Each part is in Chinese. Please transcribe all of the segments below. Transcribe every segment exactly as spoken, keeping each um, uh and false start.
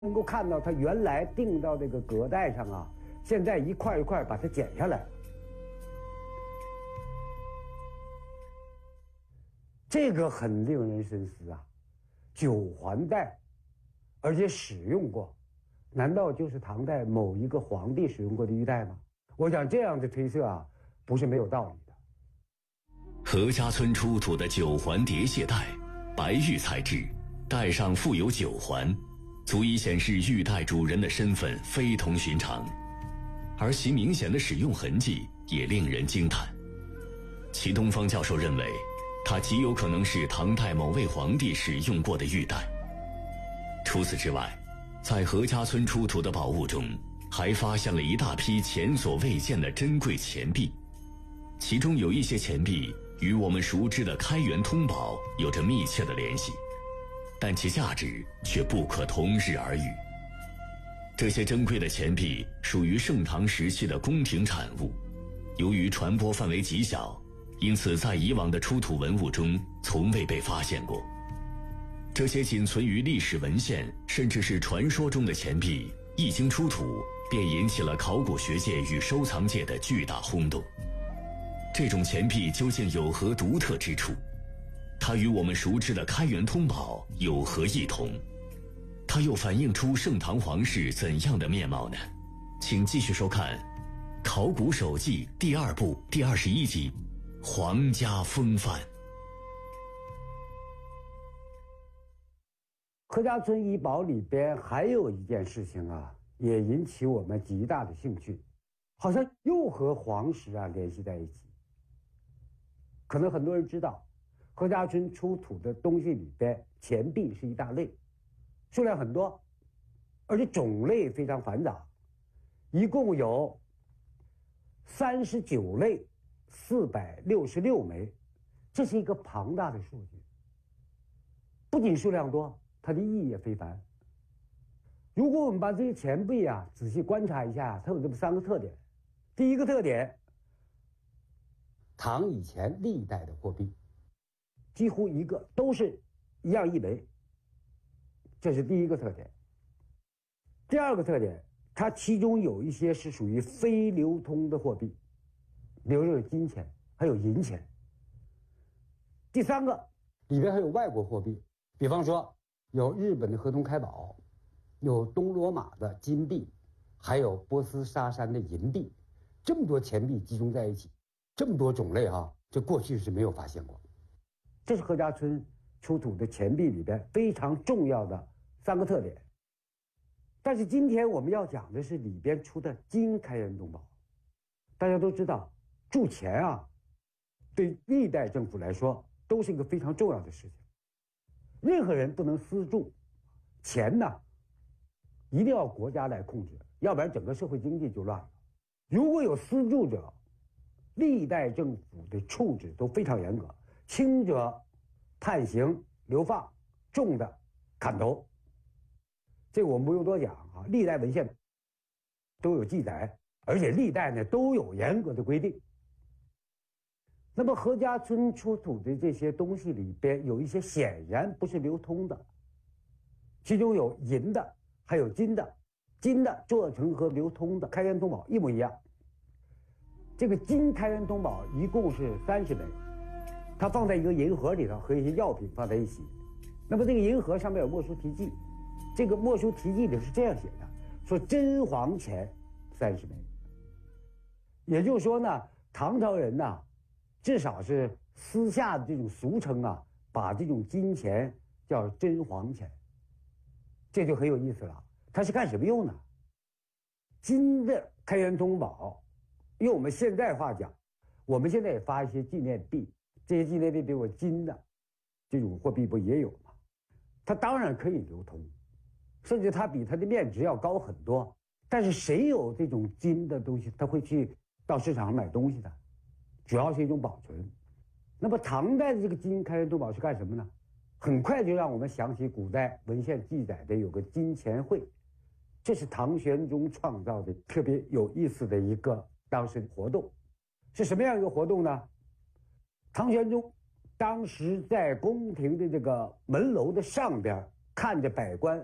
能够看到它原来钉到这个革带上啊，现在一块一块把它剪下来了。这个很令人深思啊，九环带，而且使用过，难道就是唐代某一个皇帝使用过的玉带吗？我想这样的推测啊，不是没有道理的。 何家村出土的九环叠蟹带，白玉材质，带上附有九环，足以显示玉带主人的身份非同寻常，而其明显的使用痕迹也令人惊叹。齐东方教授认为，它极有可能是唐代某位皇帝使用过的玉带。除此之外，在何家村出土的宝物中，还发现了一大批前所未见的珍贵钱币，其中有一些钱币与我们熟知的开元通宝有着密切的联系，但其价值却不可同日而语。这些珍贵的钱币属于盛唐时期的宫廷产物，由于传播范围极小，因此在以往的出土文物中从未被发现过。这些仅存于历史文献甚至是传说中的钱币，一经出土便引起了考古学界与收藏界的巨大轰动。这种钱币究竟有何独特之处？它与我们熟知的开元通宝有何异同？它又反映出盛唐皇室怎样的面貌呢？请继续收看《考古手记》第二部第二十一集《皇家风范》。 何家村遗宝里边还有一件事情啊，也引起我们极大的兴趣，好像又和皇室啊联系在一起。可能很多人知道，何家村出土的东西里边，钱币是一大类，数量很多，而且种类非常繁杂，一共有三十九类，四百六十六枚，这是一个庞大的数据。不仅数量多，它的意义也非凡。如果我们把这些钱币啊仔细观察一下，它有这么三个特点。第一个特点，唐以前历代的货币几乎一个都是一样一枚，这是第一个特点。第二个特点，它其中有一些是属于非流通的货币，比如说有金钱还有银钱。第三个，里边还有外国货币，比方说有日本的合同开宝，有东罗马的金币，还有波斯沙山的银币。这么多钱币集中在一起，这么多种类啊，这过去是没有发现过。这是何家村出土的钱币里边非常重要的三个特点。但是今天我们要讲的是里边出的金开元通宝。大家都知道，铸钱啊，对历代政府来说都是一个非常重要的事情。任何人不能私铸钱呢，一定要国家来控制，要不然整个社会经济就乱了。如果有私铸者，历代政府的处置都非常严格，轻者判刑流放，重的砍头。这个我们不用多讲啊，历代文献都有记载，而且历代呢都有严格的规定。那么何家村出土的这些东西里边，有一些显然不是流通的，其中有银的，还有金的。金的做成和流通的开元通宝一模一样。这个金开元通宝一共是三十枚，它放在一个银盒里头，和一些药品放在一起。那么这个银盒上面有墨书题记，这个墨书题记里是这样写的，说真黄钱三十枚。也就是说呢，唐朝人呢，至少是私下的这种俗称啊，把这种金钱叫真黄钱，这就很有意思了。它是干什么用呢？金的开元通宝，用我们现在话讲，我们现在也发一些纪念币，这些纪念币比如金的这种货币不也有吗？它当然可以流通，甚至它比它的面值要高很多。但是谁有这种金的东西，他会去到市场上买东西的，主要是一种保存。那么唐代的这个金开元通宝是干什么呢？很快就让我们想起古代文献记载的有个金钱会，这是唐玄宗创造的特别有意思的一个当时的活动。是什么样一个活动呢？唐玄宗当时在宫廷的这个门楼的上边，看着百官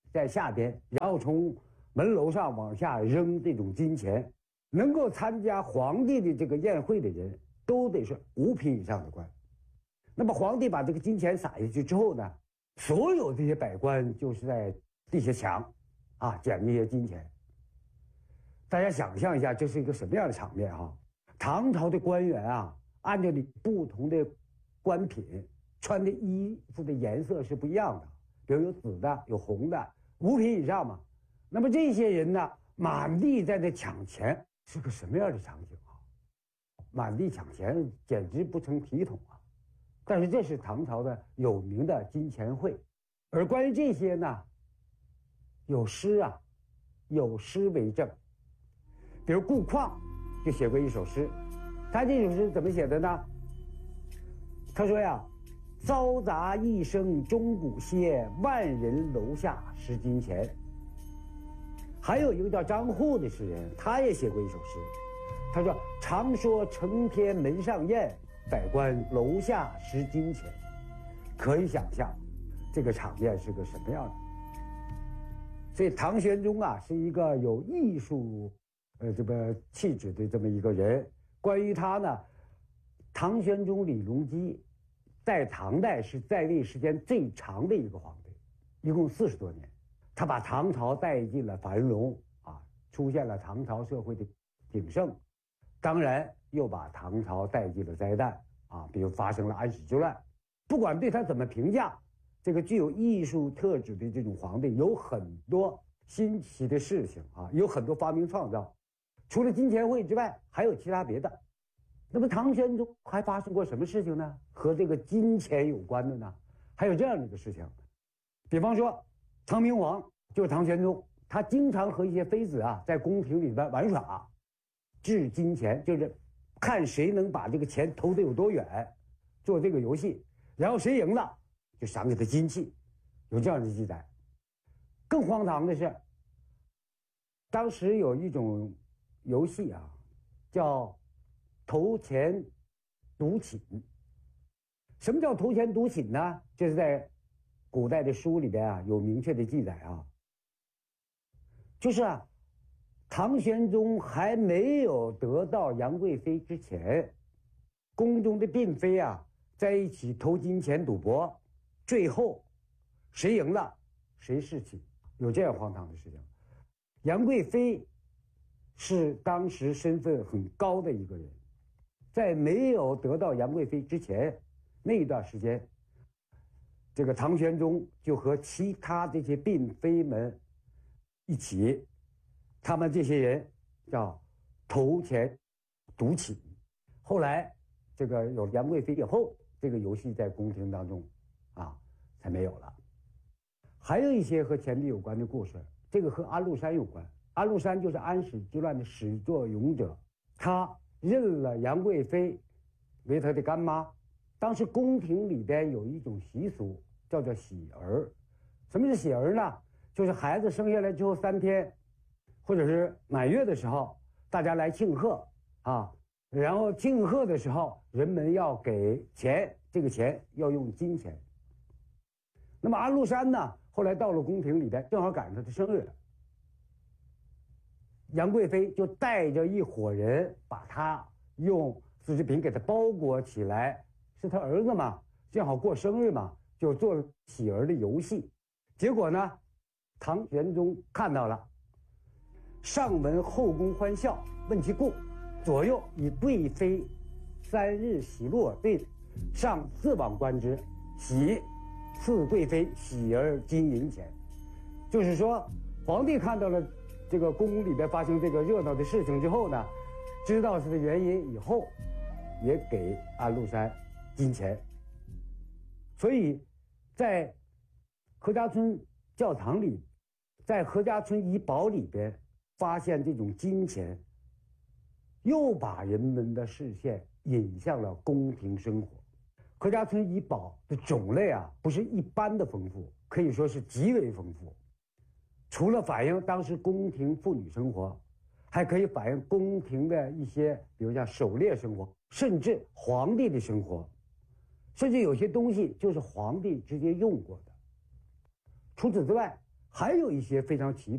在下边，然后从门楼上往下扔这种金钱。能够参加皇帝的这个宴会的人，都得是五品以上的官。那么皇帝把这个金钱撒下去之后呢，所有这些百官就是在地下抢，啊，捡这些金钱。大家想象一下，这是一个什么样的场面啊？唐朝的官员啊，按照你不同的官品，穿的衣服的颜色是不一样的，比如有紫的，有红的，五品以上嘛。那么这些人呢，满地在这抢钱。是个什么样的场景啊？满地抢钱，简直不成体统啊！但是这是唐朝的有名的金钱会，而关于这些呢，有诗啊，有诗为证。比如顾况就写过一首诗，他这首诗怎么写的呢？他说呀：“嘈杂一声钟鼓歇，万人楼下拾金钱。”还有一个叫张祜的诗人，他也写过一首诗，他说：“常说承天门上宴，百官楼下拾金钱。”可以想象，这个场面是个什么样的。所以唐玄宗啊，是一个有艺术，呃，这个气质的这么一个人。关于他呢，唐玄宗李隆基在唐代是在位时间最长的一个皇帝，一共四十多年。他把唐朝带进了繁荣啊，出现了唐朝社会的鼎盛，当然又把唐朝带进了灾难啊，比如发生了安史之乱。不管对他怎么评价，这个具有艺术特质的这种皇帝有很多新奇的事情啊，有很多发明创造。除了金钱会之外，还有其他别的。那么唐玄宗还发生过什么事情呢？和这个金钱有关的呢？还有这样的一个事情，比方说。唐明皇就是唐玄宗，他经常和一些妃子啊在宫廷里边玩耍，掷金钱，就是看谁能把这个钱投得有多远，做这个游戏，然后谁赢了就赏给他金器，有这样的记载。更荒唐的是，当时有一种游戏啊，叫投钱赌寝。什么叫投钱赌寝呢？就是在古代的书里边啊，有明确的记载啊，就是啊，唐玄宗还没有得到杨贵妃之前，宫中的嫔妃啊，在一起投金钱赌博，最后谁赢了谁侍寝，有这样荒唐的事情。杨贵妃是当时身份很高的一个人，在没有得到杨贵妃之前，那一段时间。这个唐玄宗就和其他这些嫔妃们一起，他们这些人叫投钱赌寝。后来这个有杨贵妃以后，这个游戏在宫廷当中啊才没有了。还有一些和钱币有关的故事，这个和安禄山有关。安禄山就是安史之乱的始作俑者，他认了杨贵妃为他的干妈。当时宫廷里边有一种习俗叫做喜儿。什么是喜儿呢？就是孩子生下来之后三天或者是满月的时候，大家来庆贺啊，然后庆贺的时候人们要给钱，这个钱要用金钱。那么安禄山呢，后来到了宫廷里边，正好赶上他的生日，杨贵妃就带着一伙人把他用丝织品给他包裹起来，是他儿子嘛，正好过生日嘛，就做了喜儿的游戏。结果呢，唐玄宗看到了，上闻后宫欢笑，问其故，左右以贵妃三日喜怒而对，上自往观之，喜赐贵妃喜儿金银钱。就是说，皇帝看到了这个宫里边发生这个热闹的事情之后呢，知道是的原因以后，也给安禄山金钱。所以在何家村教堂里，在何家村遗宝里边发现这种金钱，又把人们的视线引向了宫廷生活。何家村遗宝的种类啊，不是一般的丰富，可以说是极为丰富。除了反映当时宫廷妇女生活，还可以反映宫廷的一些，比如像狩猎生活，甚至皇帝的生活，甚至有些东西就是皇帝直接用过的。除此之外， 还有一些非常奇